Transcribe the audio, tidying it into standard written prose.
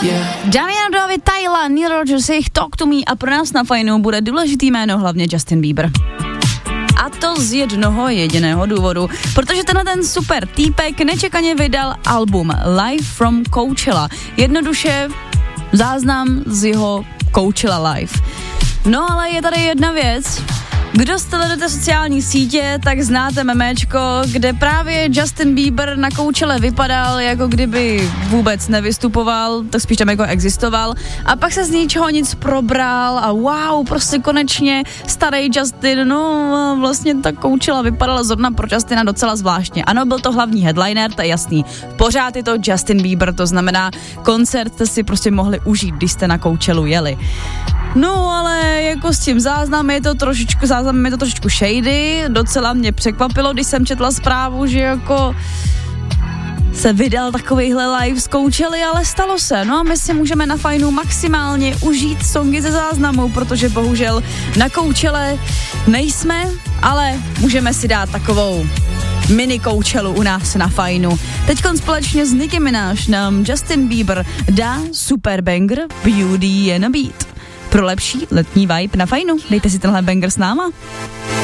Damian David, Tyla, Neil Rogers, jejich Talk to Me a pro nás na Fajnu bude důležitý jméno hlavně Justin Bieber. A to z jednoho jediného důvodu, protože ten super týpek nečekaně vydal album Live from Coachella. Jednoduše záznam z jeho Coachella Live. No ale je tady jedna věc. Kdo sledujete sociální sítě, tak znáte memečko, kde právě Justin Bieber na Coachelle vypadal, jako kdyby vůbec nevystupoval, tak spíš tam jako existoval. A pak se z ničeho nic probral a wow, prostě konečně starý Justin, no vlastně ta Coachella vypadala zrovna pro Justina docela zvláštně. Ano, byl to hlavní headliner, to je jasný. Pořád je to Justin Bieber, to znamená, koncert jste si prostě mohli užít, když jste na Coachellu jeli. No, ale jako s tím záznamem je to trošičku shady, docela mě překvapilo, když jsem četla zprávu, že jako se vydal takovejhle live z Coachelly, ale stalo se. No a my si můžeme na Fajnu maximálně užít songy ze záznamu, protože bohužel na Coachelle nejsme, ale můžeme si dát takovou mini Coachellu u nás na Fajnu. Teďkon společně s Nicki Minaj nám Justin Bieber dá super banger Beauty and a Beat. Pro lepší letní vibe na Fajnu. Dejte si tenhle banger s náma.